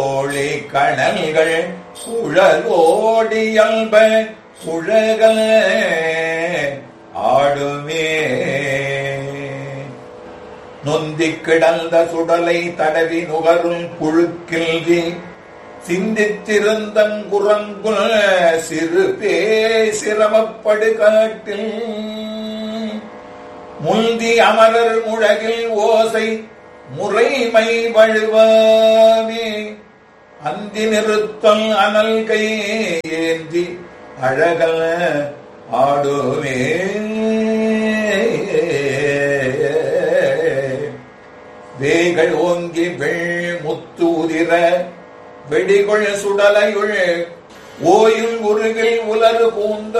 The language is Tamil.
கோழி கணல்கள் சுழலோடியல்ப சுழக ஆடுமே. நொந்திக் கிடந்த சுடலை தடவி நுகரும் புழுக்கில்கி சிந்தித்திருந்தங்குரங்குல் சிறு பே சிரமப்படு காட்டில் முந்தி அமரர் முழகில் ஓசை முறைமை வழுவாமே. அந்தி நிறுத்தம் அனல் கை ஏந்தி அழகல் ஆடுமே. வேகள் ஓங்கி வெள் முத்து உதிர வெடிகொள் சுடலையுள் ஓயில் உருகில் உலரு பூந்த